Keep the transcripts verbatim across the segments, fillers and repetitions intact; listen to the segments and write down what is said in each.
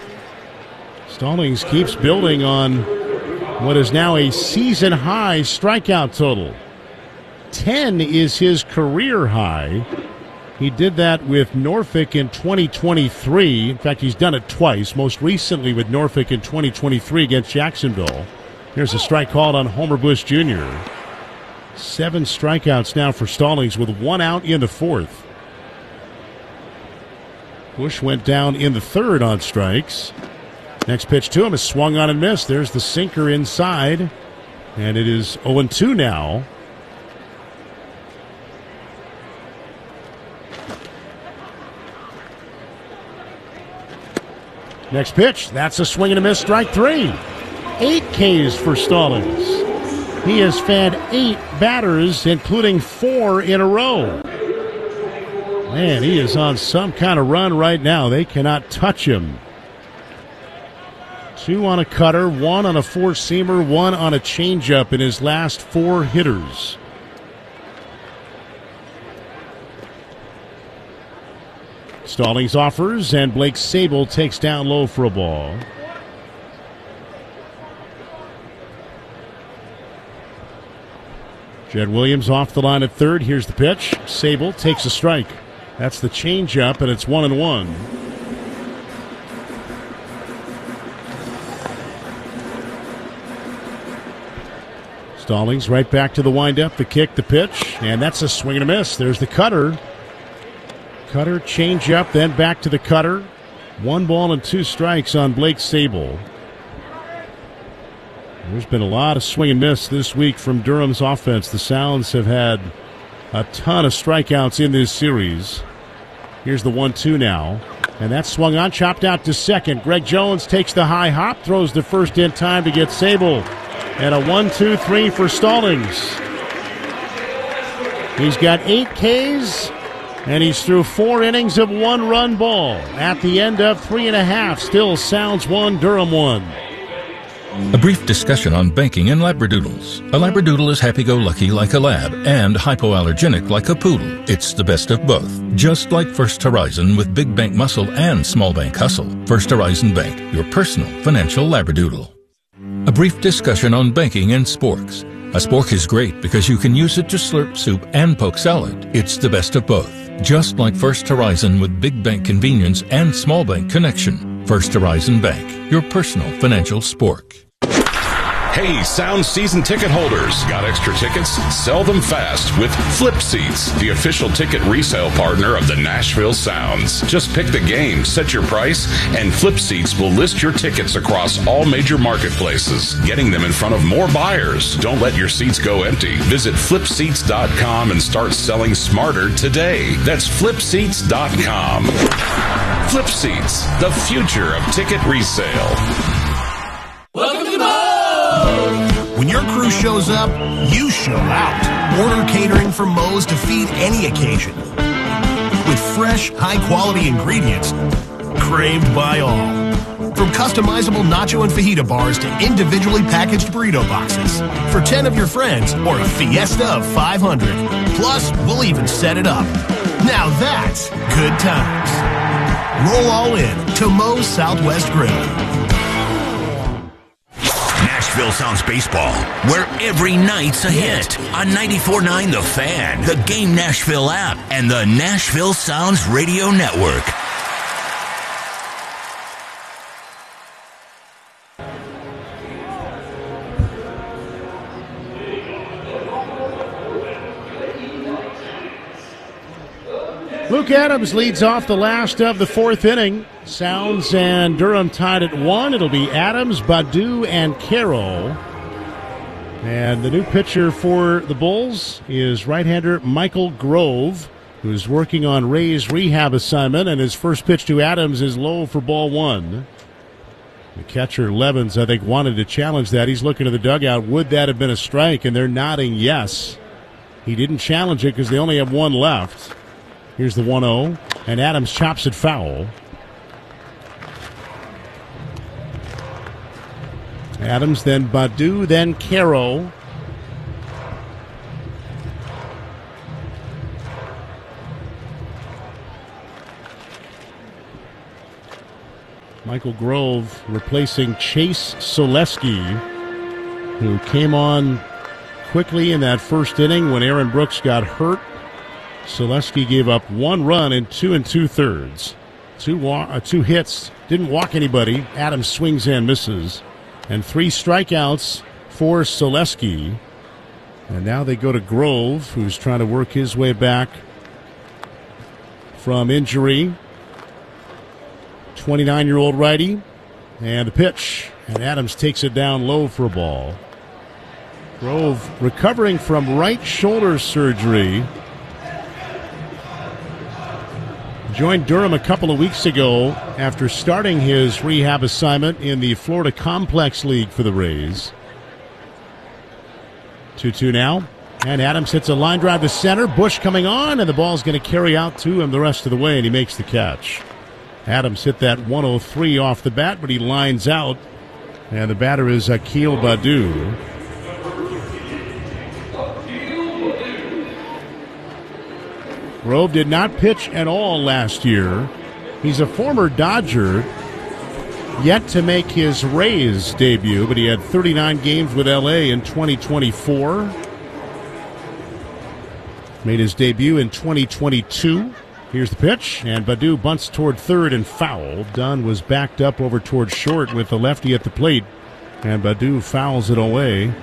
Stallings keeps building on what is now a season-high strikeout total. ten is his career high. He did that with Norfolk in twenty twenty-three. In fact, he's done it twice, most recently with Norfolk in twenty twenty-three against Jacksonville. Here's a strike called on Homer Bush Junior Seven strikeouts now for Stallings with one out in the fourth. Bush went down in the third on strikes. Next pitch to him is swung on and missed. There's the sinker inside, and it is oh and two now. Next pitch, that's a swing and a miss, strike three. Eight Ks for Stallings. He has fed eight batters, including four in a row. Man, he is on some kind of run right now. They cannot touch him. Two on a cutter, one on a four-seamer, one on a changeup in his last four hitters. Stallings offers, and Blake Sabol takes down low for a ball. Jed Williams off the line at third. Here's the pitch. Sabol takes a strike. That's the changeup, and it's one and one. Stallings right back to the windup, the kick, the pitch, and that's a swing and a miss. There's the cutter. Cutter, changeup, then back to the cutter. One ball and two strikes on Blake Sabol. There's been a lot of swing and miss this week from Durham's offense. The Sounds have had a ton of strikeouts in this series. Here's the one two now. And that's swung on, chopped out to second. Greg Jones takes the high hop, throws the first in time to get Sabol. And a one two three for Stallings. He's got eight Ks, and he's through four innings of one-run ball. At the end of three and a half, still Sounds one, Durham one. A brief discussion on banking and Labradoodles. A Labradoodle is happy-go-lucky like a lab and hypoallergenic like a poodle. It's the best of both. Just like First Horizon with big bank muscle and small bank hustle. First Horizon Bank, your personal financial Labradoodle. A brief discussion on banking and sporks. A spork is great because you can use it to slurp soup and poke salad. It's the best of both. Just like First Horizon with big bank convenience and small bank connection. First Horizon Bank, your personal financial spork. Hey, Sound season ticket holders. Got extra tickets? Sell them fast with Flip Seats, the official ticket resale partner of the Nashville Sounds. Just pick the game, set your price, and Flip Seats will list your tickets across all major marketplaces, getting them in front of more buyers. Don't let your seats go empty. Visit flip seats dot com and start selling smarter today. That's flip seats dot com. Flip Seats, the future of ticket resale. Welcome to Moe's! When your crew shows up, you show out. Order catering from Moe's to feed any occasion. With fresh, high-quality ingredients, craved by all. From customizable nacho and fajita bars to individually packaged burrito boxes. For ten of your friends or a fiesta of five hundred. Plus, we'll even set it up. Now that's good times. Roll all in to Moe's Southwest Grill. Nashville Sounds baseball, where every night's a hit on ninety-four point nine The Fan, the Game Nashville app, and the Nashville Sounds Radio Network. Luke Adams leads off the last of the fourth inning. Sounds and Durham tied at one. It'll be Adams, Badu, and Carroll. And the new pitcher for the Bulls is right-hander Michael Grove, who's working on Ray's rehab assignment, and his first pitch to Adams is low for ball one. The catcher, Levens, I think, wanted to challenge that. He's looking to the dugout. Would that have been a strike? And they're nodding yes. He didn't challenge it because they only have one left. Here's the one oh, and Adams chops it foul. Adams, then Badu, then Caro. Michael Grove replacing Chase Soleski, who came on quickly in that first inning when Aaron Brooks got hurt. Soleski gave up one run in two and two-thirds. Two, wa- uh, two hits, didn't walk anybody. Adams swings and misses. And three strikeouts for Soleski. And now they go to Grove, who's trying to work his way back from injury. twenty-nine-year-old righty. And the pitch. And Adams takes it down low for a ball. Grove recovering from right shoulder surgery. Joined Durham a couple of weeks ago after starting his rehab assignment in the Florida Complex League for the Rays. two two now. And Adams hits a line drive to center. Bush coming on, and the ball's going to carry out to him the rest of the way, and he makes the catch. Adams hit that one oh three off the bat, but he lines out, and the batter is Akil Baddoo. Grove did not pitch at all last year. He's a former Dodger, yet to make his Rays debut, but he had thirty-nine games with L A in twenty twenty-four. Made his debut in twenty twenty-two. Here's the pitch, and Baddoo bunts toward third and foul. Dunn was backed up over toward short with the lefty at the plate, and Baddoo fouls it away.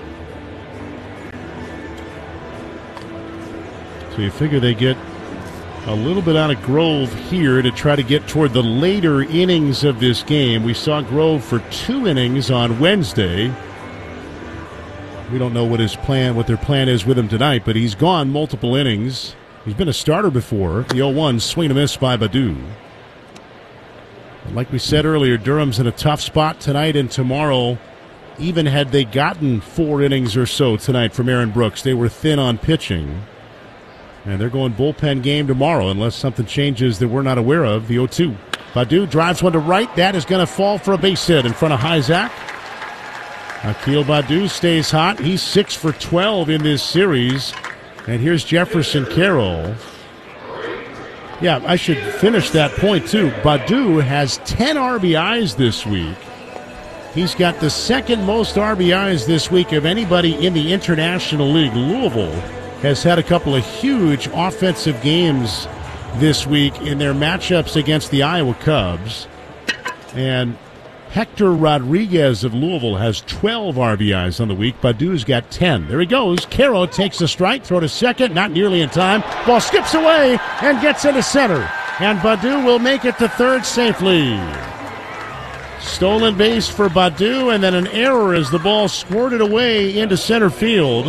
So you figure they get a little bit out of Grove here to try to get toward the later innings of this game. We saw Grove for two innings on Wednesday. We don't know what his plan, what their plan is with him tonight, but he's gone multiple innings. He's been a starter before. The oh one swing and a miss by Baddoo. And like we said earlier, Durham's in a tough spot tonight and tomorrow. Even had they gotten four innings or so tonight from Aaron Brooks, they were thin on pitching. And they're going bullpen game tomorrow unless something changes that we're not aware of. The oh two. Baddoo drives one to right. That is going to fall for a base hit in front of Hyzak. Akil Baddoo stays hot. He's six for twelve in this series. And here's Jefferson Carroll. Yeah, I should finish that point too. Baddoo has ten R B Is this week. He's got the second most R B Is this week of anybody in the International League. Louisville has had a couple of huge offensive games this week in their matchups against the Iowa Cubs. And Hector Rodriguez of Louisville has twelve R B Is on the week. Baddoo's got ten. There he goes. Caro takes a strike, throw to second, not nearly in time. Ball skips away and gets into center. And Baddoo will make it to third safely. Stolen base for Baddoo, and then an error as the ball squirted away into center field.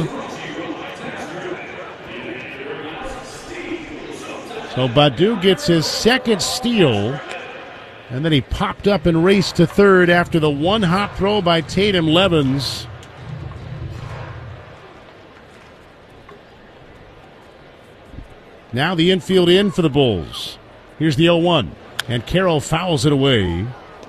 So Baddoo gets his second steal, and then he popped up and raced to third after the one-hop throw by Tatum Levens. Now the infield in for the Bulls. Here's the oh one, and Carroll fouls it away.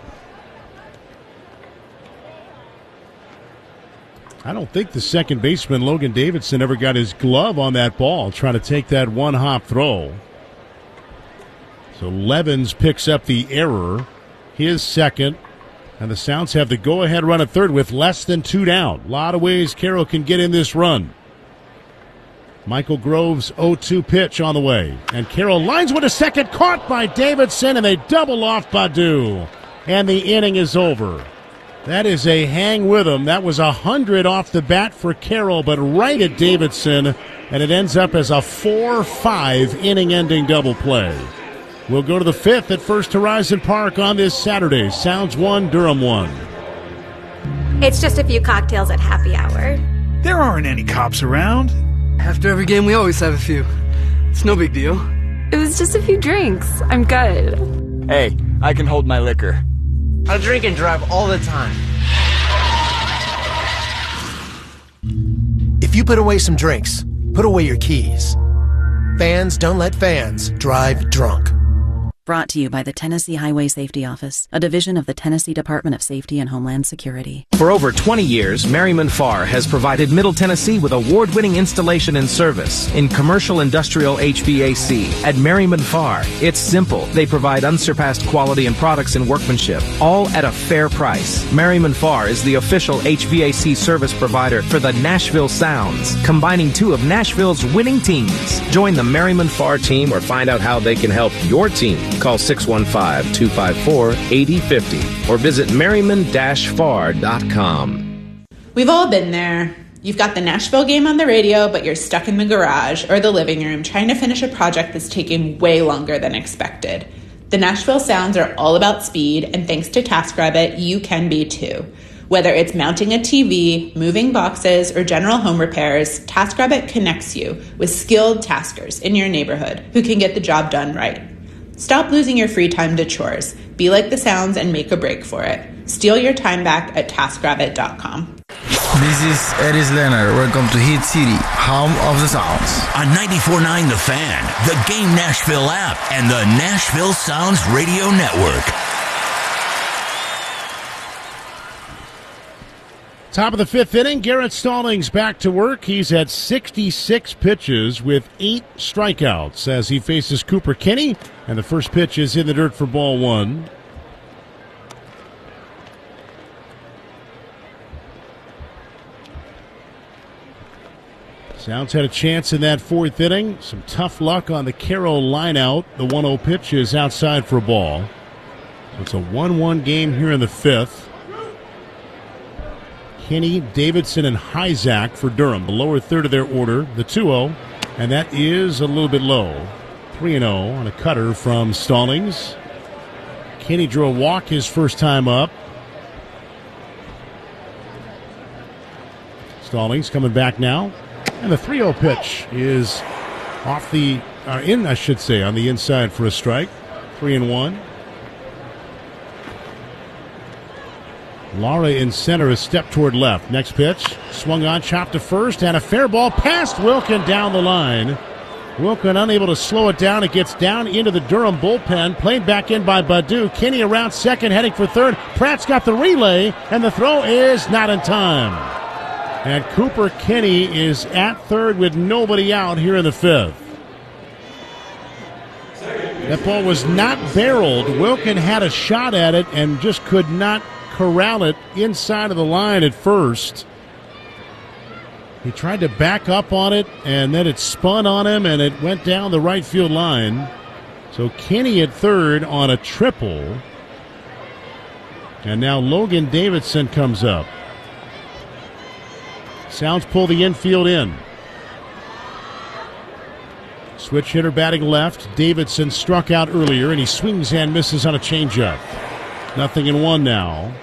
I don't think the second baseman, Logan Davidson, ever got his glove on that ball trying to take that one-hop throw. So Levens picks up the error, his second, and the Sounds have the go-ahead run at third with less than two down. A lot of ways Carroll can get in this run. Michael Grove's oh two pitch on the way, and Carroll lines one to second, caught by Davidson, and they double off Baddoo, and the inning is over. That is a hang with him. That was a hundred off the bat for Carroll, but right at Davidson, and it ends up as a four five inning-ending double play. We'll go to the fifth at First Horizon Park on this Saturday. Sounds one, Durham one. It's just a few cocktails at happy hour. There aren't any cops around. After every game, we always have a few. It's no big deal. It was just a few drinks. I'm good. Hey, I can hold my liquor. I drink and drive all the time. If you put away some drinks, put away your keys. Fans don't let fans drive drunk. Brought to you by the Tennessee Highway Safety Office, a division of the Tennessee Department of Safety and Homeland Security. For over twenty years, Merriman Farr has provided Middle Tennessee with award-winning installation and service in commercial industrial H V A C. At Merriman Farr, it's simple. They provide unsurpassed quality and products and workmanship, all at a fair price. Merriman Farr is the official H V A C service provider for the Nashville Sounds, combining two of Nashville's winning teams. Join the Merriman Farr team or find out how they can help your team. Call six one five, two five four, eight zero five zero or visit merriman dash farr dot com. We've all been there. You've got the Nashville game on the radio, but you're stuck in the garage or the living room trying to finish a project that's taking way longer than expected. The Nashville Sounds are all about speed, and thanks to TaskRabbit, you can be too. Whether it's mounting a T V, moving boxes, or general home repairs, TaskRabbit connects you with skilled taskers in your neighborhood who can get the job done right. Stop losing your free time to chores. Be like the Sounds and make a break for it. Steal your time back at task rabbit dot com. This is Eris Leonard. Welcome to Hit City, home of the Sounds. On ninety-four point nine The Fan, the Game Nashville app, and the Nashville Sounds Radio Network. Top of the fifth inning, Garrett Stallings back to work. He's at sixty-six pitches with eight strikeouts as he faces Cooper Kinney, and the first pitch is in the dirt for ball one. Sounds had a chance in that fourth inning. Some tough luck on the Carroll lineout. The one oh pitch is outside for a ball. So it's a one one game here in the fifth. Kinney, Davidson, and Hyzak for Durham. The lower third of their order, the two oh, and that is a little bit low. three and oh on a cutter from Stallings. Kinney drew a walk his first time up. Stallings coming back now. And the three oh pitch is off the, uh, in, I should say, on the inside for a strike. Three and one. Lara in center, a step toward left. Next pitch, swung on, chopped to first, and a fair ball past Wilkin down the line. Wilkin unable to slow it down. It gets down into the Durham bullpen, played back in by Badu. Kinney around second, heading for third. Pratt's got the relay, and the throw is not in time. And Cooper Kinney is at third with nobody out here in the fifth. That ball was not barreled. Wilkin had a shot at it and just could not corral it inside of the line at first. He tried to back up on it, and then it spun on him, and it went down the right field line. So Kinney at third on a triple. And now Logan Davidson comes up. Sounds pull the infield in. Switch hitter batting left. Davidson struck out earlier, and he swings and misses on a changeup. Nothing in one now.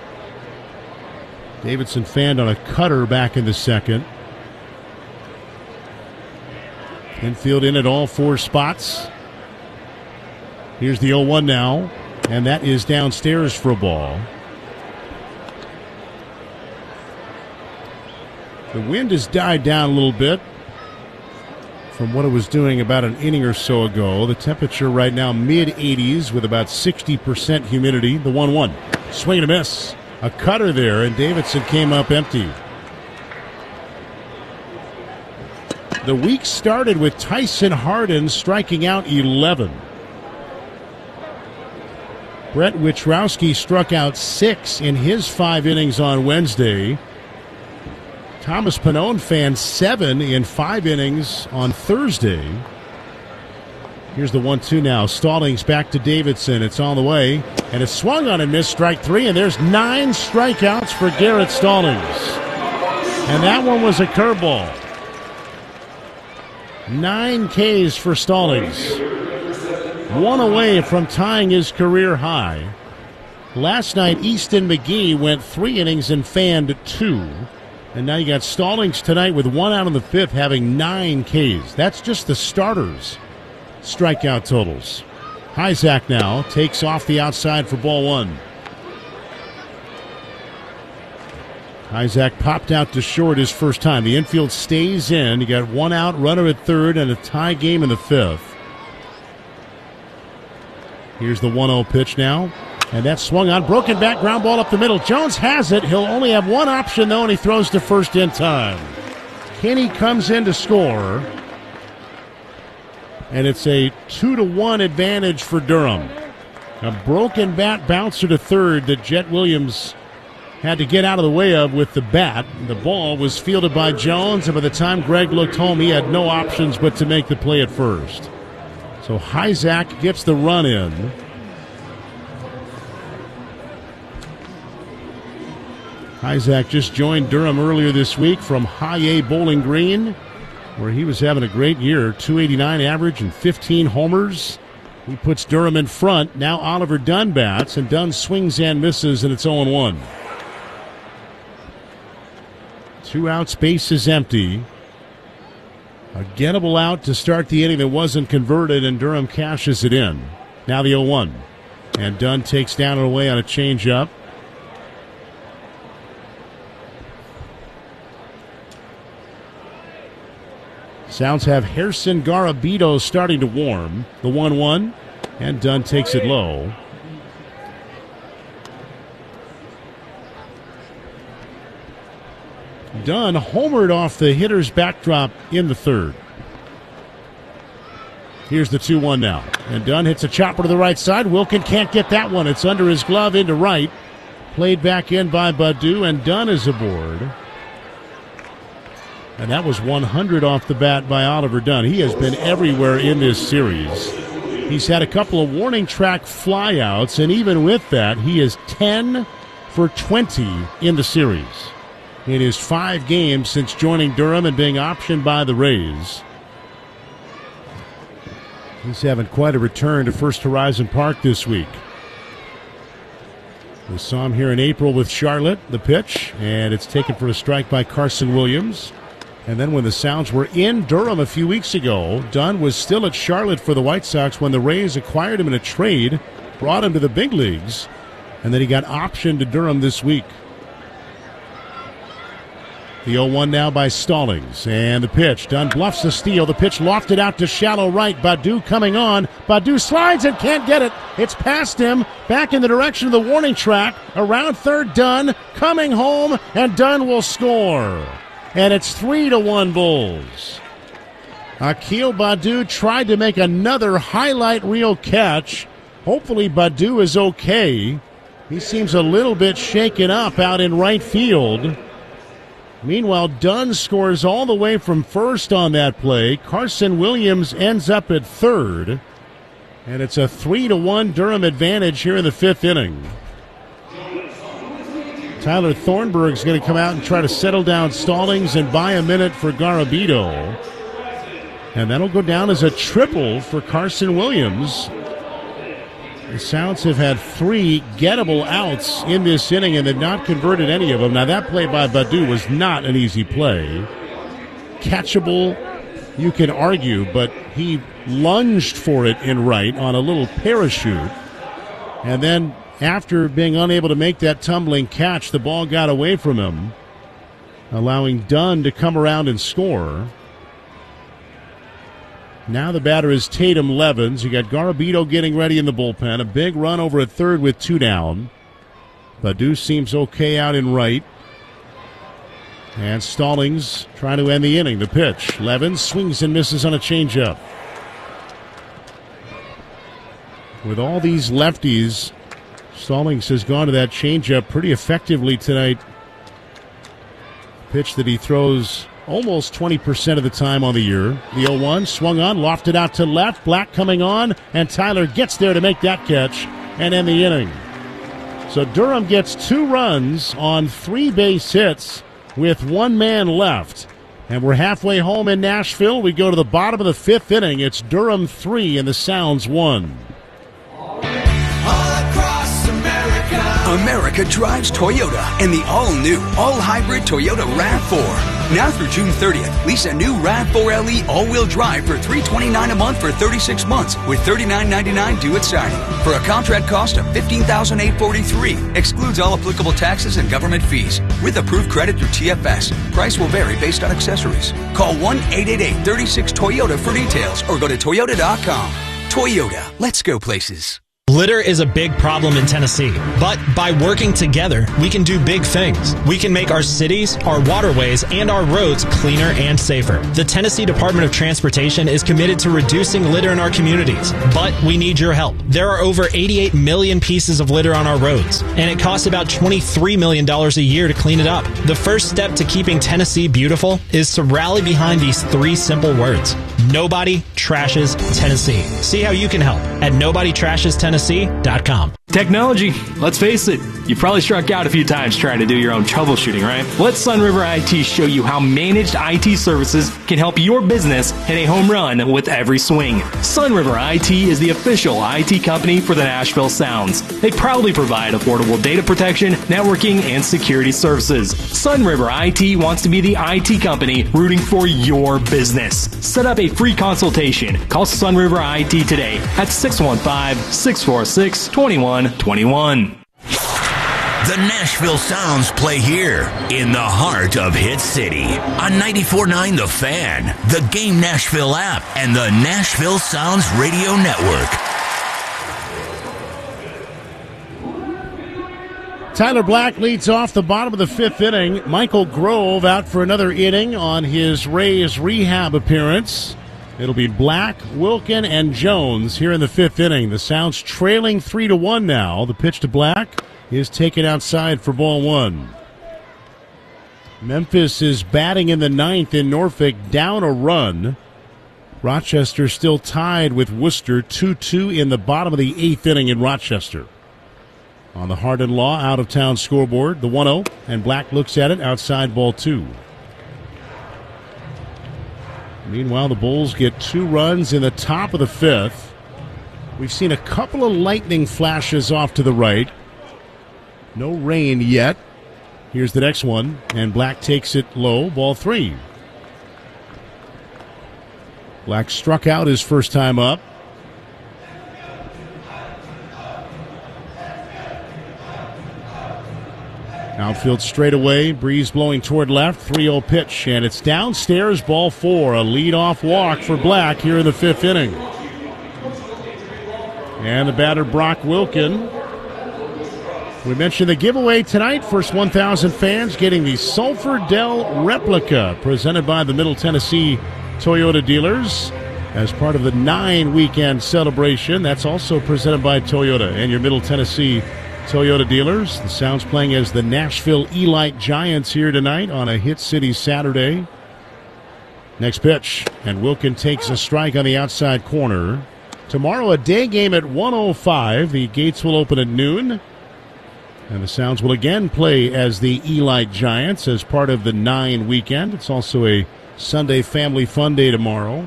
Davidson fanned on a cutter back in the second. Infield in at all four spots. Here's the oh one now, and that is downstairs for a ball. The wind has died down a little bit from what it was doing about an inning or so ago. The temperature right now mid eighties with about sixty percent humidity. The one one. Swing and a miss. A cutter there, and Davidson came up empty. The week started with Tyson Hardin striking out eleven. Brett Witrowski struck out six in his five innings on Wednesday. Thomas Pannone fanned seven in five innings on Thursday. Here's the one two now. Stallings back to Davidson. It's on the way. And it's swung on and missed, strike three. And there's nine strikeouts for Garrett Stallings. And that one was a curveball. Nine Ks for Stallings. One away from tying his career high. Last night, Easton McGee went three innings and fanned two. And now you got Stallings tonight with one out in the fifth, having nine Ks. That's just the starters' strikeout totals. Hyzak now takes off the outside for ball one. Hyzak popped out to short his first time. The infield stays in. You got one out, runner at third, and a tie game in the fifth. Here's the one oh pitch now. And that's swung on. Broken back, ground ball up the middle. Jones has it. He'll only have one option, though, and he throws to first in time. Kinney comes in to score. And it's a two to one advantage for Durham. A broken bat bouncer to third that Jet Williams had to get out of the way of with the bat. The ball was fielded by Jones, and by the time Greg looked home, he had no options but to make the play at first. So Hyzak gets the run in. Hyzak just joined Durham earlier this week from High A Bowling Green, where he was having a great year. two eighty-nine average and fifteen homers. He puts Durham in front. Now Oliver Dunn bats, and Dunn swings and misses, and it's oh one. Two outs, base is empty. A gettable out to start the inning that wasn't converted, and Durham cashes it in. Now the oh one. And Dunn takes down and away on a changeup. Sounds have Gerson Garabito starting to warm. The one one, and Dunn takes it low. Dunn homered off the hitter's backdrop in the third. Here's the two one now. And Dunn hits a chopper to the right side. Wilkin can't get that one. It's under his glove into right. Played back in by Baddoo, and Dunn is aboard. And that was one hundred off the bat by Oliver Dunn. He has been everywhere in this series. He's had a couple of warning track flyouts, and even with that, he is ten for twenty in the series. In his five games since joining Durham and being optioned by the Rays. He's having quite a return to First Horizon Park this week. We saw him here in April with Charlotte, the pitch, and it's taken for a strike by Carson Williams. And then when the Sounds were in Durham a few weeks ago, Dunn was still at Charlotte for the White Sox when the Rays acquired him in a trade, brought him to the big leagues, and then he got optioned to Durham this week. The oh one now by Stallings, and the pitch. Dunn bluffs the steal. The pitch lofted out to shallow right. Baddoo coming on. Baddoo slides and can't get it. It's past him, back in the direction of the warning track. Around third, Dunn coming home, and Dunn will score. And it's three to one Bulls. Akil Baddoo tried to make another highlight reel catch. Hopefully Baddoo is okay. He seems a little bit shaken up out in right field. Meanwhile, Dunn scores all the way from first on that play. Carson Williams ends up at third. And it's a three to one Durham advantage here in the fifth inning. Tyler Thornburg's going to come out and try to settle down Stallings and buy a minute for Garabito. And that'll go down as a triple for Carson Williams. The Sounds have had three gettable outs in this inning, and they've not converted any of them. Now, that play by Baddoo was not an easy play. Catchable, you can argue, but he lunged for it in right on a little parachute. And then after being unable to make that tumbling catch, the ball got away from him, allowing Dunn to come around and score. Now the batter is Tatum Levens. You got Garabito getting ready in the bullpen. A big run over at third with two down. Baddoo seems okay out in right. And Stallings trying to end the inning. The pitch. Levens swings and misses on a changeup. With all these lefties, Stallings has gone to that changeup pretty effectively tonight. Pitch that he throws almost twenty percent of the time on the year. The oh one swung on, lofted out to left. Black coming on, and Tyler gets there to make that catch and end the inning. So Durham gets two runs on three base hits with one man left. And we're halfway home in Nashville. We go to the bottom of the fifth inning. It's Durham three and the Sounds one. America drives Toyota in the all-new, all-hybrid Toyota RAV four. Now through June thirtieth, lease a new RAV four L E all-wheel drive for three hundred twenty-nine dollars a month for thirty-six months with thirty-nine ninety-nine due at signing. For a contract cost of fifteen thousand eight hundred forty-three dollars. Excludes all applicable taxes and government fees. With approved credit through T F S. Price will vary based on accessories. Call one eight eight eight, three six, Toyota for details or go to toyota dot com. Toyota, let's go places. Litter is a big problem in Tennessee, but by working together, we can do big things. We can make our cities, our waterways, and our roads cleaner and safer. The Tennessee Department of Transportation is committed to reducing litter in our communities, but we need your help. There are over eighty-eight million pieces of litter on our roads, and it costs about twenty-three million dollars a year to clean it up. The first step to keeping Tennessee beautiful is to rally behind these three simple words. Nobody trashes Tennessee. See how you can help at nobody trashes tennessee dot com. Technology, let's face it, you've probably struck out a few times trying to do your own troubleshooting, right? Let Sunriver I T show you how managed I T services can help your business hit a home run with every swing. Sunriver I T is the official I T company for the Nashville Sounds. They proudly provide affordable data protection, networking, and security services. Sunriver I T wants to be the I T company rooting for your business. Set up a free consultation. Call Sunriver I T today at six one five, six four six, two one two one. The Nashville Sounds play here in the heart of Hit City on ninety-four point nine The Fan, the Game Nashville app, and the Nashville Sounds Radio Network. Tyler Black leads off the bottom of the fifth inning. Michael Grove out for another inning on his Rays rehab appearance. It'll be Black, Wilkin, and Jones here in the fifth inning. The Sounds trailing three to one now. The pitch to Black is taken outside for ball one. Memphis is batting in the ninth in Norfolk, down a run. Rochester still tied with Worcester, two two in the bottom of the eighth inning in Rochester. On the Hardin Law out-of-town scoreboard, the one oh, and Black looks at it outside ball two. Meanwhile, the Bulls get two runs in the top of the fifth. We've seen a couple of lightning flashes off to the right. No rain yet. Here's the next one, and Black takes it low, ball three. Black struck out his first time up. Outfield straightaway, breeze blowing toward left, three oh pitch, and it's downstairs, ball four, a leadoff walk for Black here in the fifth inning. And the batter, Brock Wilkin. We mentioned the giveaway tonight. First one thousand fans getting the Sulphur Dell replica presented by the Middle Tennessee Toyota dealers as part of the nine weekend celebration. That's also presented by Toyota and your Middle Tennessee Toyota dealers. The Sounds playing as the Nashville Elite Giants here tonight on a Hit City Saturday. Next pitch, and Wilkin takes a strike on the outside corner. Tomorrow a day game at one oh five. The gates will open at noon. And the Sounds will again play as the Elite Giants as part of the nine weekend. It's also a Sunday family fun day tomorrow.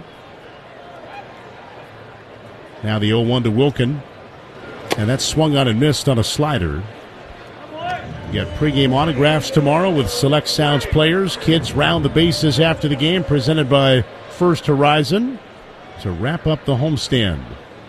Now the oh one to Wilkin. And that's swung on and missed on a slider. You got pregame autographs tomorrow with select Sounds players. Kids round the bases after the game, presented by First Horizon to wrap up the homestand.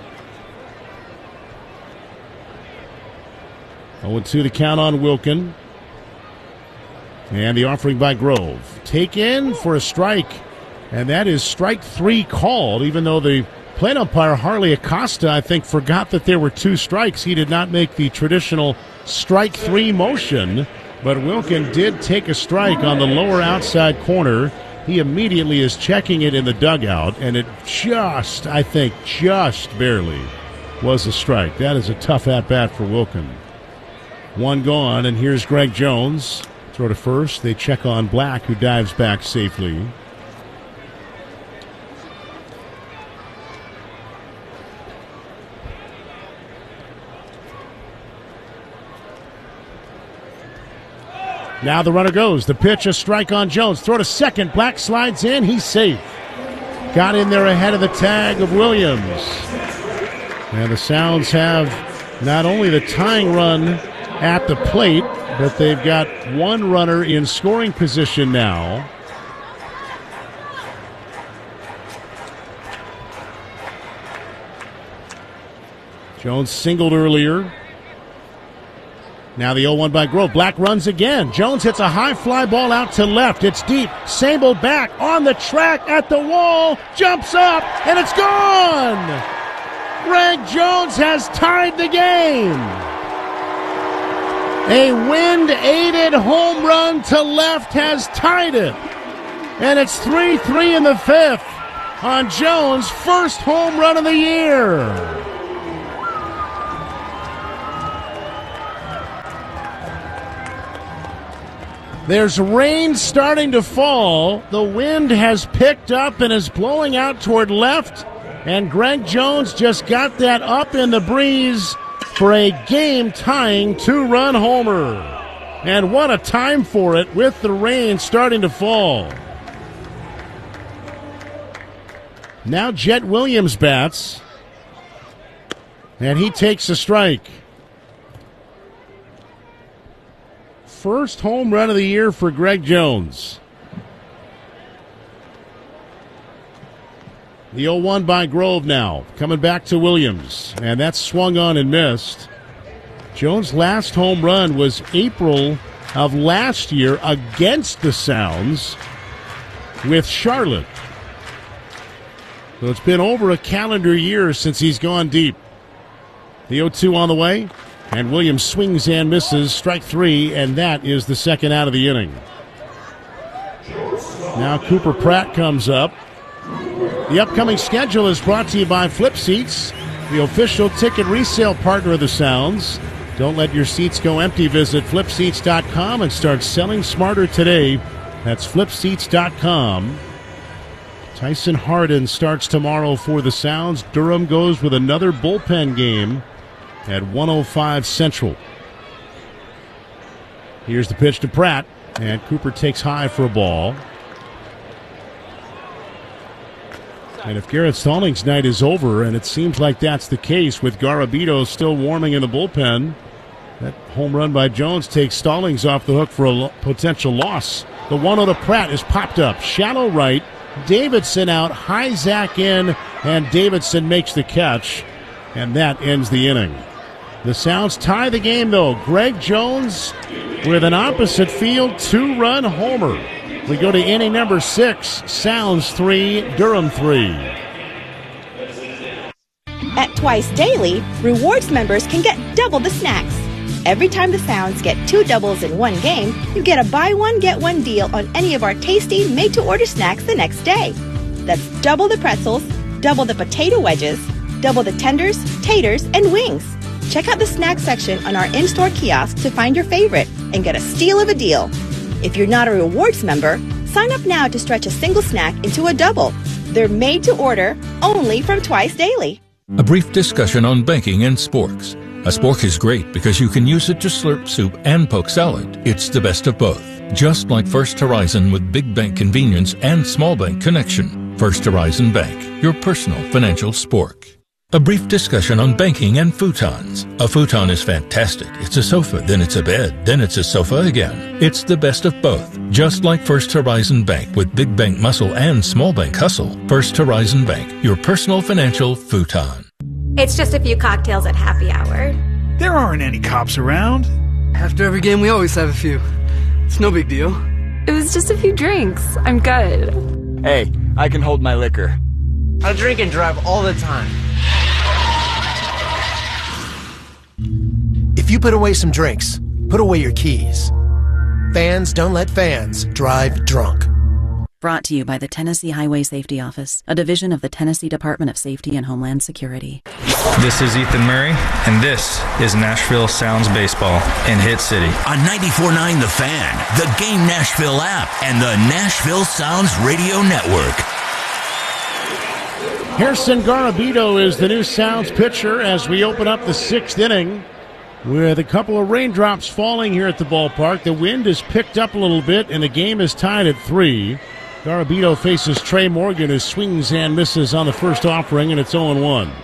oh two to count on Wilkin. And the offering by Grove. Take in for a strike. And that is strike three called, even though the plate umpire Harley Acosta, I think, forgot that there were two strikes. He did not make the traditional strike three motion, but Wilkin did take a strike on the lower outside corner. He immediately is checking it in the dugout, and it just, I think, just barely was a strike. That is a tough at-bat for Wilkin. One gone, and here's Greg Jones. Throw to first. They check on Black, who dives back safely. Now the runner goes. The pitch, a strike on Jones. Throw to second. Black slides in. He's safe. Got in there ahead of the tag of Williams. And the Sounds have not only the tying run at the plate, but they've got one runner in scoring position now. Jones singled earlier. Now the oh one by Grove. Black runs again. Jones hits a high fly ball out to left. It's deep. Sable back on the track at the wall. Jumps up, and it's gone! Greg Jones has tied the game. A wind-aided home run to left has tied it. And it's three three in the fifth on Jones' first home run of the year. There's rain starting to fall. The wind has picked up and is blowing out toward left. And Greg Jones just got that up in the breeze for a game-tying two-run homer. And what a time for it with the rain starting to fall. Now Jet Williams bats. And he takes a strike. First home run of the year for Greg Jones. The oh one by Grove now. Coming back to Williams. And that's swung on and missed. Jones' last home run was April of last year against the Sounds with Charlotte. So it's been over a calendar year since he's gone deep. The oh two on the way. And Williams swings and misses, strike three, and that is the second out of the inning. Now Cooper Pratt comes up. The upcoming schedule is brought to you by Flip Seats, the official ticket resale partner of the Sounds. Don't let your seats go empty. Visit flip seats dot com and start selling smarter today. That's flip seats dot com. Tyson Hardin starts tomorrow for the Sounds. Durham goes with another bullpen game at one oh five Central. Here's the pitch to Pratt, and Cooper takes high for a ball. And if Garrett Stallings' night is over, and it seems like that's the case with Garabito still warming in the bullpen, that home run by Jones takes Stallings off the hook for a lo- potential loss. The one oh to Pratt is popped up. Shallow right. Davidson out. High Zach in, and Davidson makes the catch, and that ends the inning. The Sounds tie the game, though. Greg Jones with an opposite field two-run homer. We go to inning number six. Sounds three, Durham three. At Twice Daily, rewards members can get double the snacks. Every time the Sounds get two doubles in one game, you get a buy one, get one deal on any of our tasty made-to-order snacks the next day. That's double the pretzels, double the potato wedges, double the tenders, taters, and wings. Check out the snack section on our in-store kiosk to find your favorite and get a steal of a deal. If you're not a rewards member, sign up now to stretch a single snack into a double. They're made to order only from Twice Daily. A brief discussion on banking and sporks. A spork is great because you can use it to slurp soup and poke salad. It's the best of both. Just like First Horizon with big bank convenience and small bank connection. First Horizon Bank, your personal financial spork. A brief discussion on banking and futons. A futon is fantastic. It's a sofa, then it's a bed, then it's a sofa again. It's the best of both. Just like First Horizon Bank with big bank muscle and small bank hustle. First Horizon Bank, your personal financial futon. It's just a few cocktails at happy hour. There aren't any cops around. After every game, we always have a few. It's no big deal. It was just a few drinks. I'm good. Hey, I can hold my liquor. I drink and drive all the time. If you put away some drinks, put away your keys. Fans don't let fans drive drunk. Brought to you by the Tennessee Highway Safety Office, a division of the Tennessee Department of Safety and Homeland Security. This is Ethan Murray, and this is Nashville Sounds Baseball in Hit City. On ninety-four point nine The Fan, the Game Nashville app, and the Nashville Sounds Radio Network. Harrison Garabito is the new Sounds pitcher as we open up the sixth inning with a couple of raindrops falling here at the ballpark. The wind has picked up a little bit, and the game is tied at three. Garabito faces Trey Morgan, who swings and misses on the first offering, and it's oh one.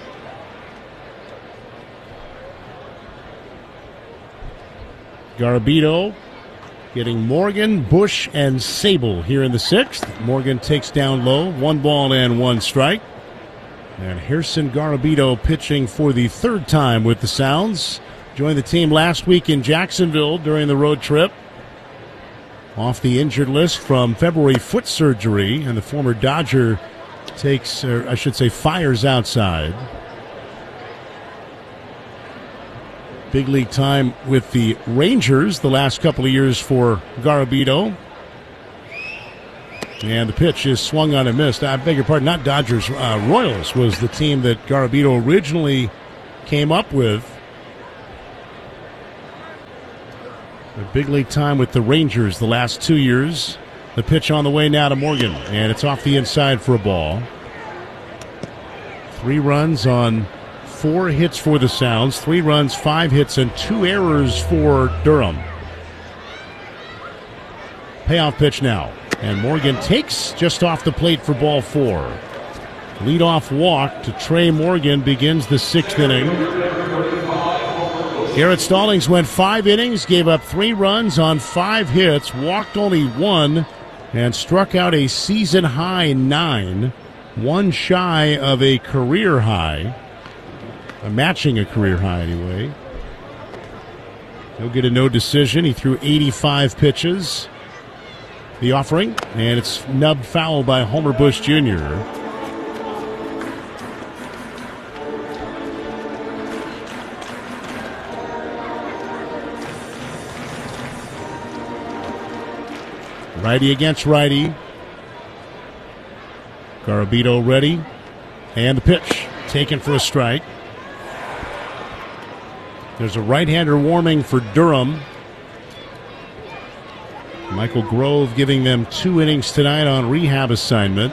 Garabito getting Morgan, Bush, and Sable here in the sixth. Morgan takes down low, one ball and one strike. And Harrison Garabito pitching for the third time with the Sounds. Joined the team last week in Jacksonville during the road trip. Off the injured list from February foot surgery, and the former Dodger takes, or I should say, fires outside. Big league time with the Rangers the last couple of years for Garabito. And the pitch is swung on and missed. I beg your pardon, not Dodgers. Uh, Royals was the team that Garabito originally came up with. A big league time with the Rangers the last two years. The pitch on the way now to Morgan, and it's off the inside for a ball. Three runs on four hits for the Sounds. Three runs, five hits, and two errors for Durham. Payoff pitch now. And Morgan takes just off the plate for ball four. Leadoff walk to Trey Morgan begins the sixth inning. Garrett Stallings went five innings, gave up three runs on five hits, walked only one, and struck out a season-high nine. One shy of a career high. Uh, matching a career high, anyway. He'll get a no decision. He threw eighty-five pitches. The offering, and it's nubbed foul by Homer Bush Junior Righty against righty. Garabito ready. And the pitch taken for a strike. There's a right-hander warming for Durham. Michael Grove giving them two innings tonight on rehab assignment.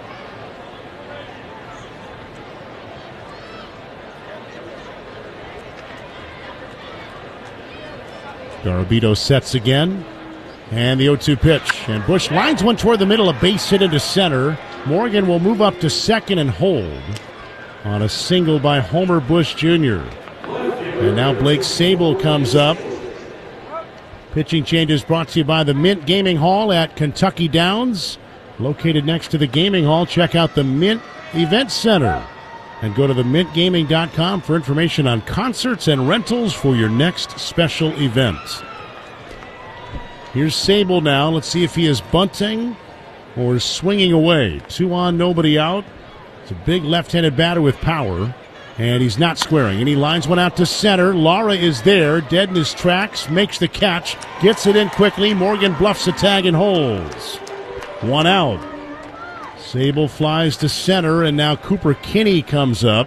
Garabito sets again. And the oh two pitch. And Bush lines one toward the middle, a base hit into center. Morgan will move up to second and hold on a single by Homer Bush Junior And now Blake Sable comes up. Pitching changes brought to you by the Mint Gaming Hall at Kentucky Downs. Located next to the Gaming Hall, check out the Mint Event Center. And go to the mint gaming dot com for information on concerts and rentals for your next special event. Here's Sable now. Let's see if he is bunting or swinging away. Two on, nobody out. It's a big left-handed batter with power. And he's not squaring. And he lines one out to center. Lara is there, dead in his tracks, makes the catch, gets it in quickly. Morgan bluffs the tag and holds. One out. Sable flies to center, and now Cooper Kinney comes up.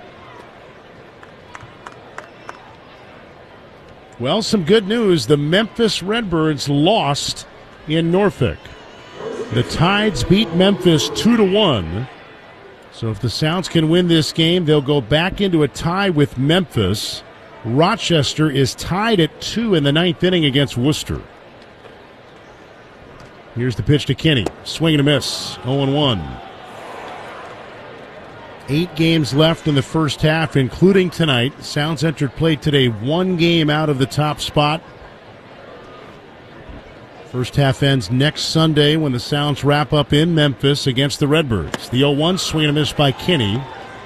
Well, some good news. The Memphis Redbirds lost in Norfolk. The Tides beat Memphis two to one. So if the Sounds can win this game, they'll go back into a tie with Memphis. Rochester is tied at two in the ninth inning against Worcester. Here's the pitch to Kinney. Swing and a miss. oh and one. Eight games left in the first half, including tonight. Sounds entered play today one game out of the top spot. First half ends next Sunday when the Sounds wrap up in Memphis against the Redbirds. The oh one, swing and a miss by Kinney.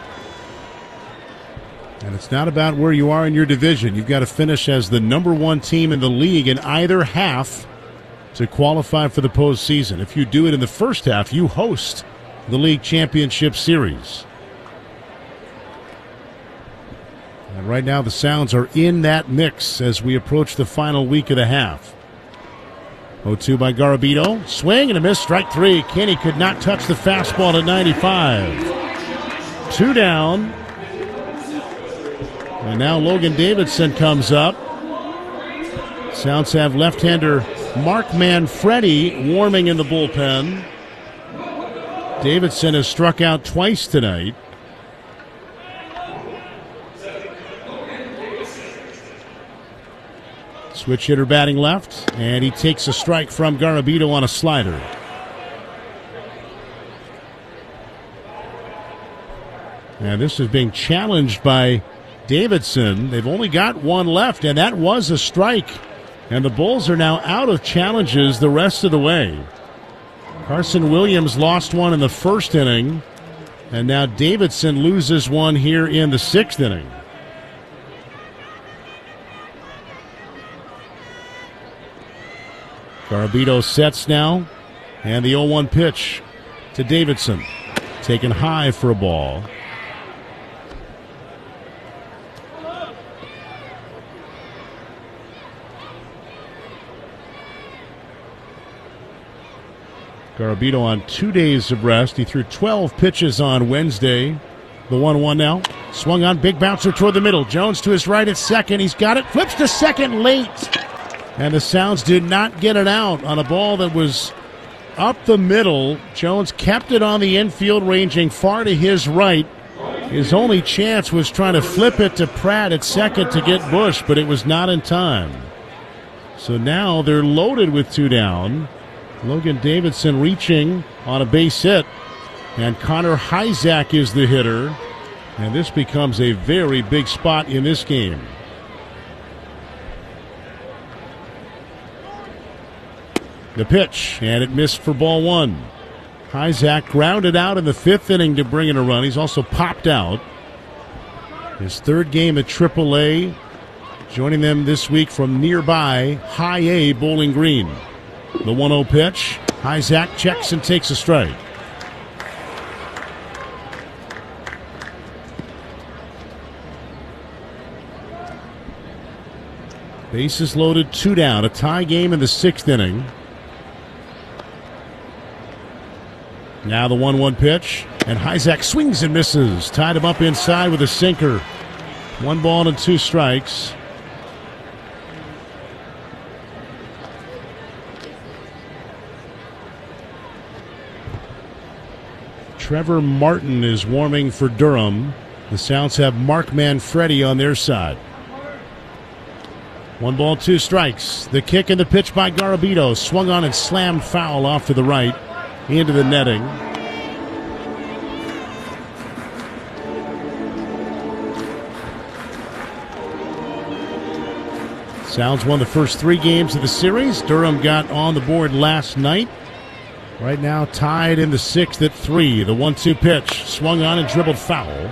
And it's not about where you are in your division. You've got to finish as the number one team in the league in either half to qualify for the postseason. If you do it in the first half, you host the league championship series. And right now the Sounds are in that mix as we approach the final week of the half. oh two by Garabito. Swing and a miss, strike three. Kinney could not touch the fastball at ninety-five. Two down. And now Logan Davidson comes up. Sounds have left-hander Mark Manfredi warming in the bullpen. Davidson has struck out twice tonight. Switch hitter batting left, and he takes a strike from Garabito on a slider. And this is being challenged by Davidson. They've only got one left, and that was a strike. And the Bulls are now out of challenges the rest of the way. Carson Williams lost one in the first inning, and now Davidson loses one here in the sixth inning. Garabito sets now, and the oh one pitch to Davidson. Taken high for a ball. Garabito on two days of rest. He threw twelve pitches on Wednesday. The one one now. Swung on, big bouncer toward the middle. Jones to his right at second. He's got it. Flips to second late. And the Sounds did not get it out on a ball that was up the middle. Jones kept it on the infield, ranging far to his right. His only chance was trying to flip it to Pratt at second to get Bush, but it was not in time. So now they're loaded with two down. Logan Davidson reaching on a base hit. And Connor Hyzak is the hitter. And this becomes a very big spot in this game. The pitch, and it missed for ball one. Hyzak grounded out in the fifth inning to bring in a run. He's also popped out. His third game at triple A. Joining them this week from nearby High A Bowling Green. The one oh pitch. Hyzak checks and takes a strike. Bases loaded, two down. A tie game in the sixth inning. Now the one one pitch, and Hyzak swings and misses. Tied him up inside with a sinker. One ball and two strikes. Trevor Martin is warming for Durham. The Sounds have Mark Manfredi on their side. One ball, two strikes. The kick and the pitch by Garabito. Swung on and slammed foul off to the right. Into the netting. Sounds won the first three games of the series. Durham got on the board last night. Right now tied in the sixth at three. The one two pitch. Swung on and dribbled foul.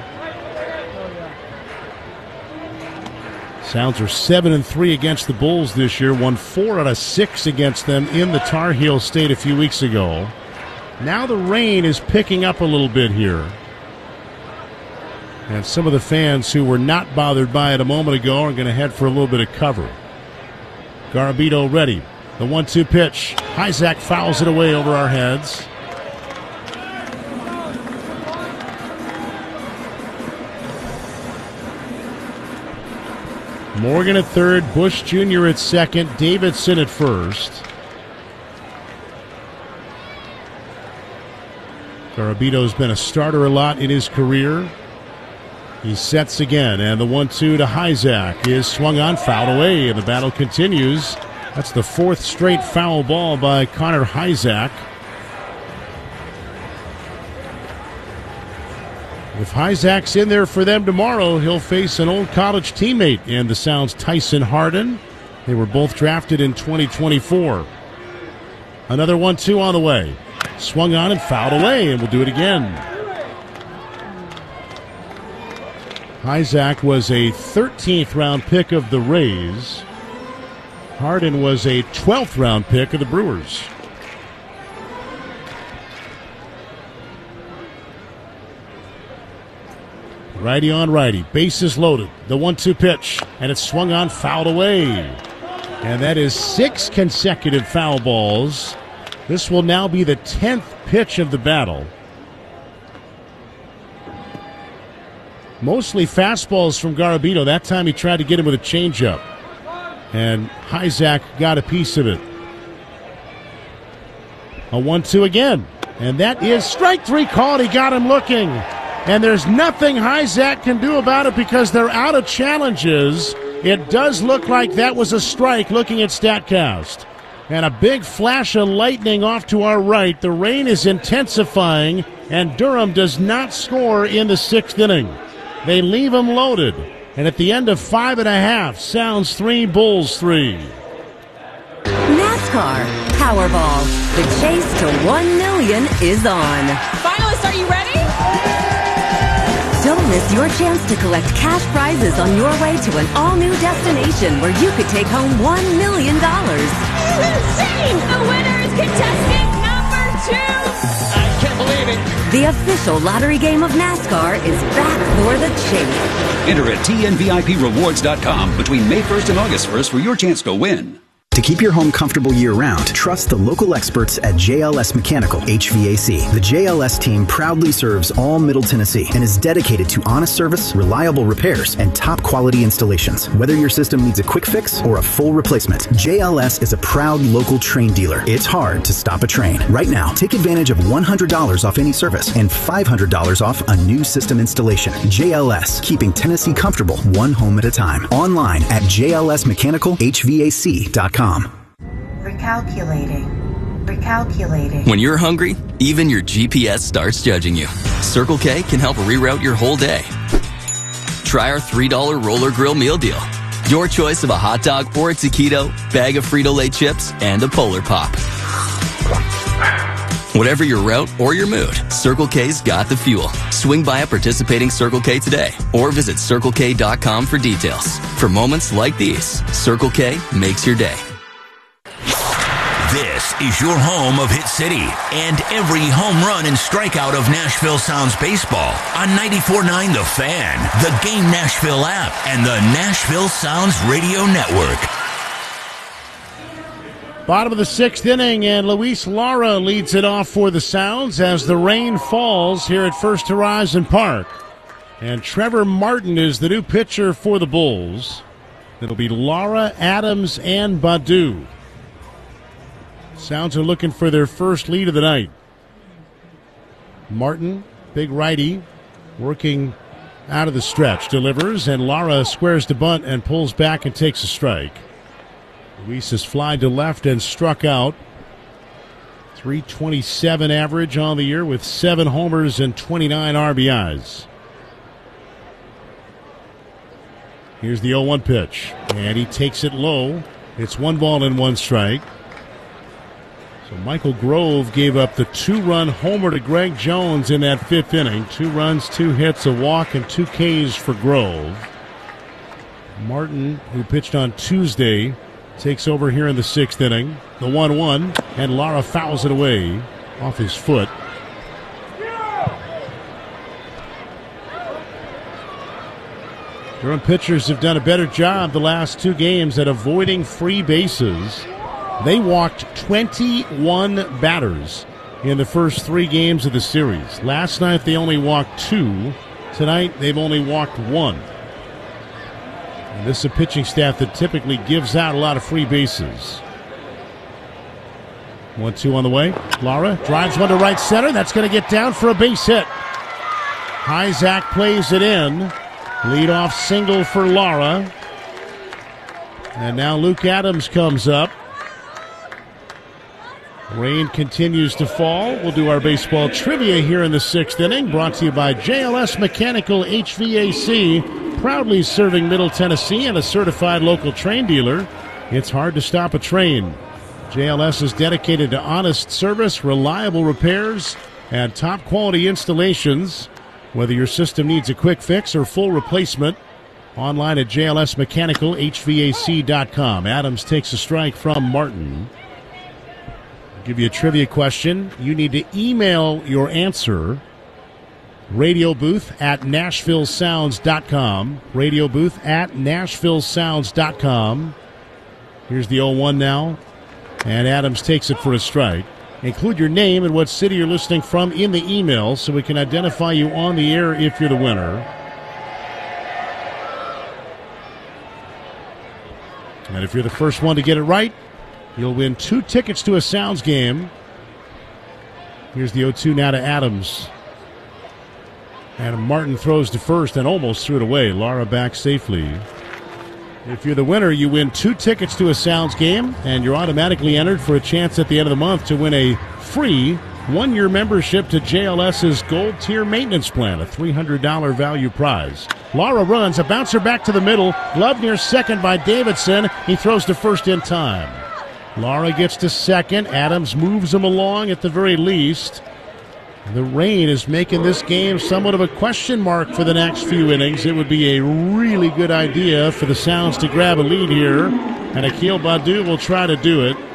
Sounds are seven and three against the Bulls this year. Won four out of six against them in the Tar Heel State a few weeks ago. Now the rain is picking up a little bit here. And some of the fans who were not bothered by it a moment ago are going to head for a little bit of cover. Garabito ready. The one two pitch. Hyzak fouls it away over our heads. Morgan at third. Bush Junior at second. Davidson at first. Garabito's been a starter a lot in his career. He sets again, and the one two to Hyzak is swung on, fouled away, and the battle continues. That's the fourth straight foul ball by Connor Hyzak. If Hyzak's in there for them tomorrow, he'll face an old college teammate in the Sounds, Tyson Harden. They were both drafted in twenty twenty-four. Another one two on the way. Swung on and fouled away, and we'll do it again. Hyzak was a thirteenth round pick of the Rays. Harden was a twelfth round pick of the Brewers. Righty on righty. Bases loaded. The one two pitch, and it's swung on, fouled away. And that is six consecutive foul balls. This will now be the tenth pitch of the battle. Mostly fastballs from Garabito. That time he tried to get him with a changeup. And Hyzak got a piece of it. A one two again. And that is strike three called. He got him looking. And there's nothing Hyzak can do about it because they're out of challenges. It does look like that was a strike looking at StatCast. And a big flash of lightning off to our right. The rain is intensifying, and Durham does not score in the sixth inning. They leave him loaded. And at the end of five and a half, Sounds three, Bulls three. NASCAR Powerball. The chase to one million is on. Finalists, are you ready? Don't miss your chance to collect cash prizes on your way to an all-new destination where you could take home one million dollars. This is insane! The winner is contestant number two! I can't believe it! The official lottery game of NASCAR is back for the chase. Enter at T N V I P rewards dot com between May first and August first for your chance to win. To keep your home comfortable year-round, trust the local experts at J L S Mechanical H V A C. The J L S team proudly serves all Middle Tennessee and is dedicated to honest service, reliable repairs, and top-quality installations. Whether your system needs a quick fix or a full replacement, J L S is a proud local Trane dealer. It's hard to stop a Trane. Right now, take advantage of one hundred dollars off any service and five hundred dollars off a new system installation. J L S, keeping Tennessee comfortable one home at a time. Online at J L S mechanical H V A C dot com. Recalculating. Recalculating. When you're hungry, even your G P S starts judging you. Circle K can help reroute your whole day. Try our three dollar Roller Grill meal deal. Your choice of a hot dog or a taquito, bag of Frito-Lay chips, and a Polar Pop. Whatever your route or your mood, Circle K's got the fuel. Swing by a participating Circle K today or visit circle k dot com for details. For moments like these, Circle K makes your day. This is your home of Hit City and every home run and strikeout of Nashville Sounds baseball on ninety-four point nine The Fan, the Game Nashville app, and the Nashville Sounds Radio Network. Bottom of the sixth inning, and Luis Lara leads it off for the Sounds as the rain falls here at First Horizon Park. And Trevor Martin is the new pitcher for the Bulls. It'll be Lara, Adams, and Badu. Sounds are looking for their first lead of the night. Martin, big righty, working out of the stretch, delivers, and Lara squares to bunt and pulls back and takes a strike. Luis has flied to left and struck out. three twenty-seven average on the year with seven homers and twenty-nine R B Is. Here's the oh one pitch, and he takes it low. It's one ball and one strike. So Michael Grove gave up the two-run homer to Greg Jones in that fifth inning. Two runs, two hits, a walk, and two Ks for Grove. Martin, who pitched on Tuesday, takes over here in the sixth inning. The one one, and Lara fouls it away off his foot. Durham pitchers have done a better job the last two games at avoiding free bases. They walked twenty-one batters in the first three games of the series. Last night they only walked two. Tonight they've only walked one. And this is a pitching staff that typically gives out a lot of free bases. one two on the way. Lara drives one to right center. That's going to get down for a base hit. Hyzak plays it in. Leadoff single for Lara. And now Luke Adams comes up. Rain continues to fall. We'll do our baseball trivia here in the sixth inning, brought to you by J L S Mechanical H V A C, proudly serving Middle Tennessee and a certified local Trane dealer. It's hard to stop a train. J L S is dedicated to honest service, reliable repairs, and top-quality installations. Whether your system needs a quick fix or full replacement, online at J L S mechanical H V A C dot com. Adams takes a strike from Martin. Give you a trivia question. You need to email your answer. Radio booth at Nashville Sounds dot com. Radio booth at Nashville Sounds dot com. Here's the oh one now. And Adams takes it for a strike. Include your name and what city you're listening from in the email so we can identify you on the air if you're the winner. And if you're the first one to get it right, you'll win two tickets to a Sounds game. Here's the oh two now to Adams. And Martin throws to first and almost threw it away. Lara back safely. If you're the winner, you win two tickets to a Sounds game, and you're automatically entered for a chance at the end of the month to win a free one-year membership to JLS's Gold Tier Maintenance Plan, a three hundred dollars value prize. Lara runs, a bouncer back to the middle, glove near second by Davidson. He throws to first in time. Lara gets to second. Adams moves him along at the very least. The rain is making this game somewhat of a question mark for the next few innings. It would be a really good idea for the Sounds to grab a lead here, and Akil Badu will try to do it.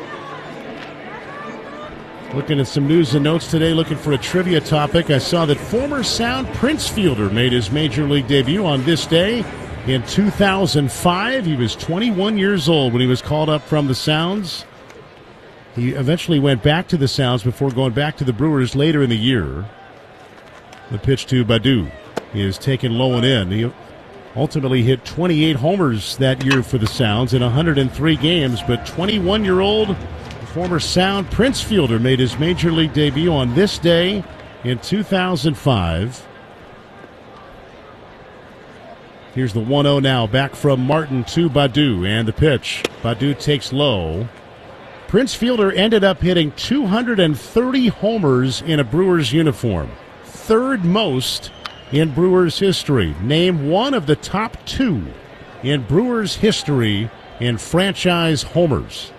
Looking at some news and notes today, looking for a trivia topic. I saw that former Sound Prince fielder made his Major League debut on this day. in two thousand five. He was twenty-one years old when he was called up from the Sounds. He eventually went back to the Sounds before going back to the Brewers later in the year. The pitch to Baddoo is taken low and in. He ultimately hit twenty-eight homers that year for the Sounds in one hundred three games, but twenty-one-year-old former Sound Prince Fielder made his major league debut on this day in two thousand five. Here's the one oh now, back from Martin to Baddoo, and the pitch. Baddoo takes low. Prince Fielder ended up hitting two hundred thirty homers in a Brewers uniform, third most in Brewers history. Name one of the top two in Brewers history in franchise homers.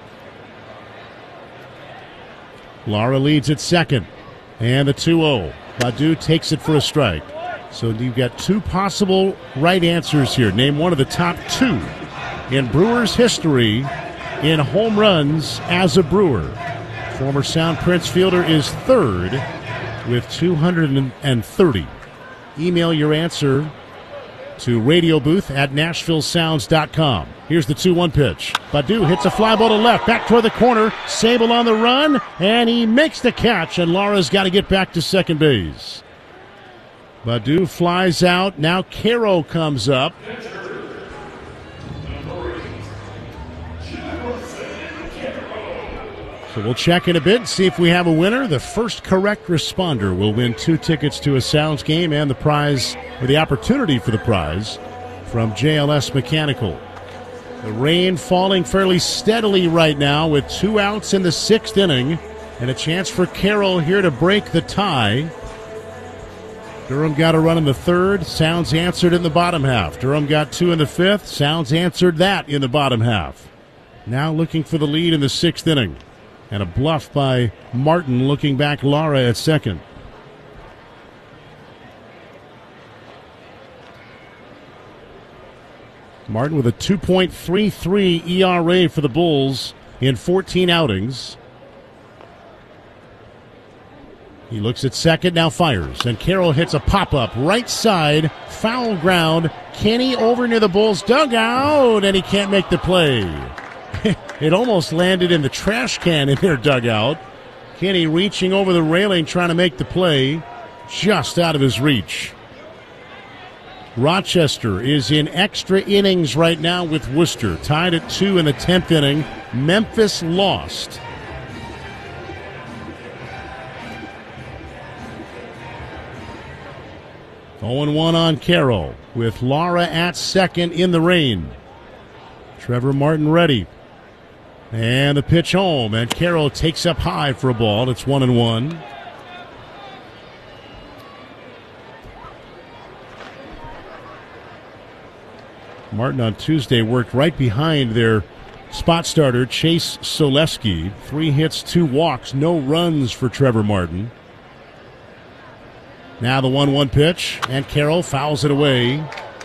Lara leads at second, and the two oh. Baddoo takes it for a strike. So you've got two possible right answers here. Name one of the top two in Brewers history in home runs as a Brewer. Former Sound Prince Fielder is third with two hundred thirty. Email your answer to radio booth at nashville sounds dot com. Here's the two one pitch. Baddoo hits a fly ball to left, back toward the corner. Sable on the run, and he makes the catch, and Lara's got to get back to second base. Baddoo flies out. Now Caro comes up. So we'll check in a bit and see if we have a winner. The first correct responder will win two tickets to a Sounds game and the prize, or the opportunity for the prize, from J L S Mechanical. The rain falling fairly steadily right now with two outs in the sixth inning and a chance for Carroll here to break the tie. Durham got a run in the third. Sounds answered in the bottom half. Durham got two in the fifth. Sounds answered that in the bottom half. Now looking for the lead in the sixth inning. And a bluff by Martin, looking back Lara at second. Martin with a two point three three E R A for the Bulls in fourteen outings. He looks at second, now fires, and Carroll hits a pop-up right side, foul ground. Kenny over near the Bulls' dugout, and he can't make the play. It almost landed in the trash can in their dugout. Kenny reaching over the railing trying to make the play, just out of his reach. Rochester is in extra innings right now with Worcester, tied at two in the tenth inning. Memphis lost. oh one on Carroll with Lara at second in the rain. Trevor Martin ready. And the pitch home, and Carroll takes up high for a ball. It's one and one. Martin on Tuesday worked right behind their spot starter, Chase Soleski. Three hits, two walks, no runs for Trevor Martin. Now the one one pitch, and Carroll fouls it away.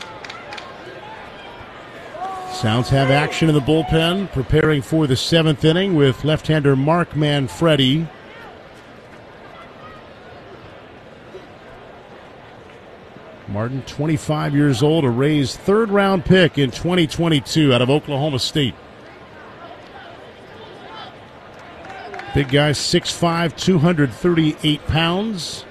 Sounds have action in the bullpen, preparing for the seventh inning with left-hander Mark Manfredi. Martin, twenty-five years old, a Rays third-round pick in twenty twenty-two out of Oklahoma State. Big guy, six five, two hundred thirty-eight pounds.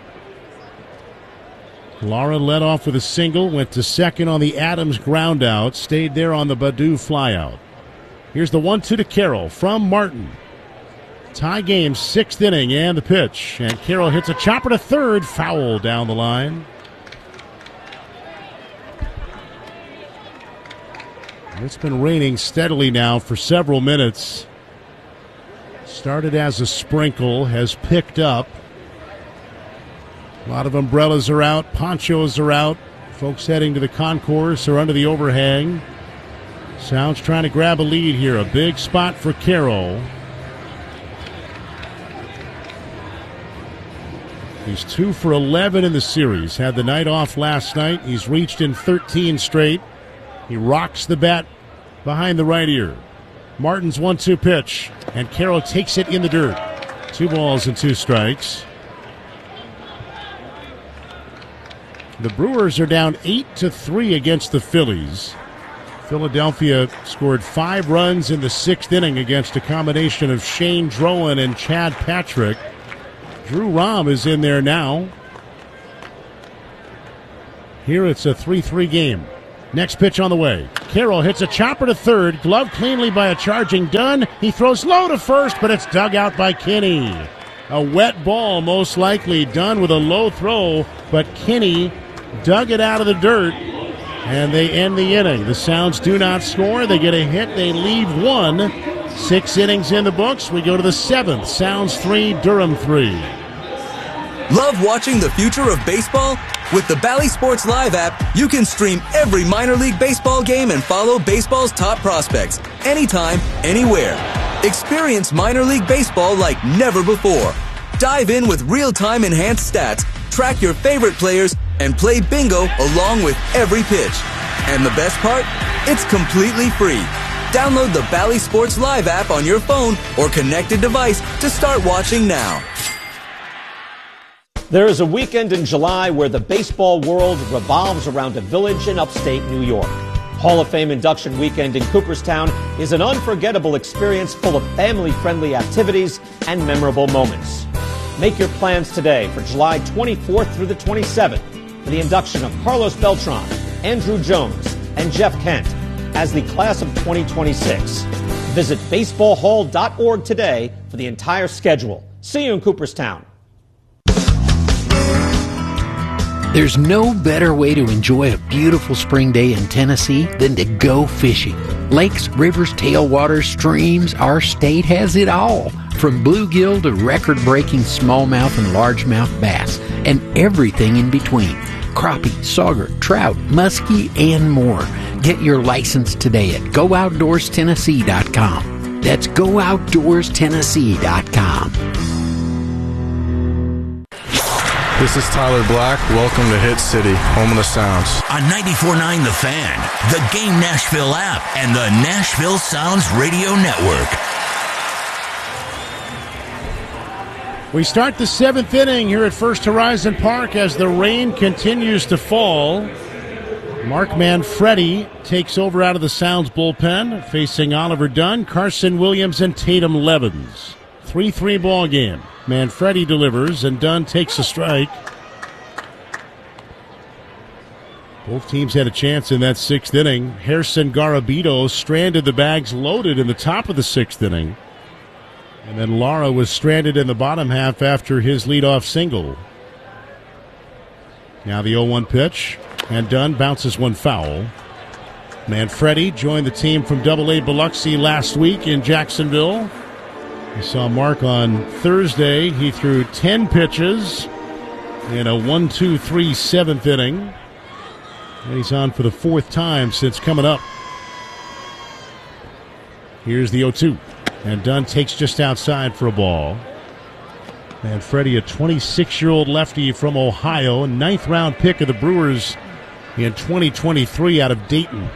Lara led off with a single, went to second on the Adams ground out, stayed there on the Baddoo flyout. Here's the one two to Carroll from Martin. Tie game, sixth inning, and the pitch. And Carroll hits a chopper to third, foul down the line. It's been raining steadily now for several minutes. Started as a sprinkle, has picked up. A lot of umbrellas are out, ponchos are out. Folks heading to the concourse or under the overhang. Sounds trying to grab a lead here. A big spot for Carroll. He's two for eleven in the series. Had the night off last night. He's reached in thirteen straight. He rocks the bat behind the right ear. Martin's one two pitch, and Carroll takes it in the dirt. Two balls and two strikes. The Brewers are down eight to three against the Phillies. Philadelphia scored five runs in the sixth inning against a combination of Shane Drowan and Chad Patrick. Drew Rom is in there now. Here it's a three three game. Next pitch on the way. Carroll hits a chopper to third, gloved cleanly by a charging Dunn. He throws low to first, but it's dug out by Kinney. A wet ball, most likely. Dunn with a low throw, but Kinney dug it out of the dirt, and they end the inning. The Sounds do not score. They get a hit. They leave one. Six innings in the books. We go to the seventh. Sounds three, Durham three. Love watching the future of baseball? With the Bally Sports Live app, you can stream every minor league baseball game and follow baseball's top prospects anytime, anywhere. Experience minor league baseball like never before. Dive in with real-time enhanced stats, track your favorite players, and play bingo along with every pitch. And the best part? It's completely free. Download the Bally Sports Live app on your phone or connected device to start watching now. There is a weekend in July where the baseball world revolves around a village in upstate New York. Hall of Fame induction weekend in Cooperstown is an unforgettable experience full of family-friendly activities and memorable moments. Make your plans today for July twenty-fourth through the twenty-seventh for the induction of Carlos Beltran, Andrew Jones, and Jeff Kent as the class of twenty twenty-six. Visit baseball hall dot org today for the entire schedule. See you in Cooperstown. There's no better way to enjoy a beautiful spring day in Tennessee than to go fishing. Lakes, rivers, tailwaters, streams, our state has it all. From bluegill to record-breaking smallmouth and largemouth bass, and everything in between. Crappie, sauger, trout, muskie, and more. Get your license today at go outdoors tennessee dot com. That's go outdoors tennessee dot com. This is Tyler Black. Welcome to Hit City, home of the Sounds. On ninety-four point nine The Fan, the Game Nashville app, and the Nashville Sounds Radio Network. We start the seventh inning here at First Horizon Park as the rain continues to fall. Mark Manfredi takes over out of the Sounds bullpen, facing Oliver Dunn, Carson Williams, and Tatum Levens. three three ball game. Manfredi delivers, and Dunn takes a strike. Both teams had a chance in that sixth inning. Harrison Garabito stranded the bags loaded in the top of the sixth inning. And then Lara was stranded in the bottom half after his leadoff single. Now the oh one pitch, and Dunn bounces one foul. Manfredi joined the team from double A Biloxi last week in Jacksonville. We saw Mark on Thursday. He threw ten pitches in a one two three seventh inning. And he's on for the fourth time since coming up. Here's the oh two. And Dunn takes just outside for a ball. Manfredi, a twenty-six-year-old lefty from Ohio, ninth round pick of the Brewers in twenty twenty-three out of Dayton.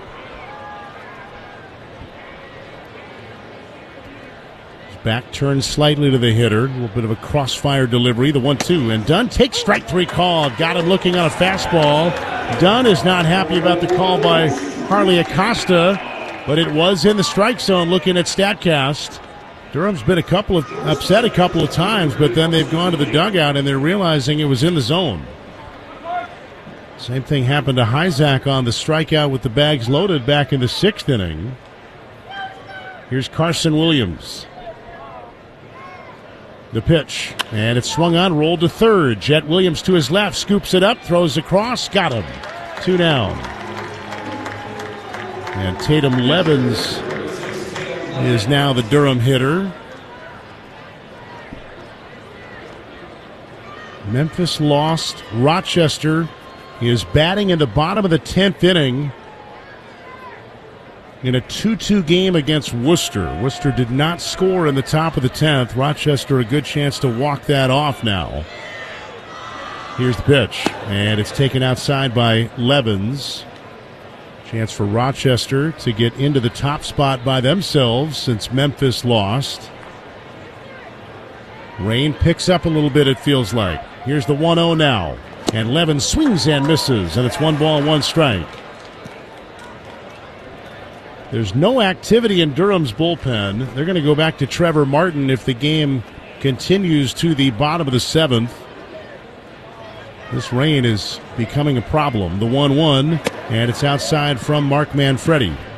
Back turns slightly to the hitter. A little bit of a crossfire delivery. The one two. And Dunn takes strike three call. Got him looking on a fastball. Dunn is not happy about the call by Harley Acosta, but it was in the strike zone looking at StatCast. Durham's been a couple of upset a couple of times, but then they've gone to the dugout and they're realizing it was in the zone. Same thing happened to Hyzak on the strikeout with the bags loaded back in the sixth inning. Here's Carson Williams. The pitch, and it's swung on, rolled to third. Jet Williams to his left, scoops it up, throws across, got him. Two down. And Tatum Levens is now the Durham hitter. Memphis lost. Rochester is batting in the bottom of the tenth inning in a two two game against Worcester. Worcester did not score in the top of the tenth. Rochester a good chance to walk that off now. Here's the pitch, and it's taken outside by Levens. Chance for Rochester to get into the top spot by themselves since Memphis lost. Rain picks up a little bit, it feels like. Here's the one oh now. And Levin swings and misses, and it's one ball, one strike. There's no activity in Durham's bullpen. They're going to go back to Trevor Martin if the game continues to the bottom of the seventh. This rain is becoming a problem. The one one, and it's outside from Mark Manfredi.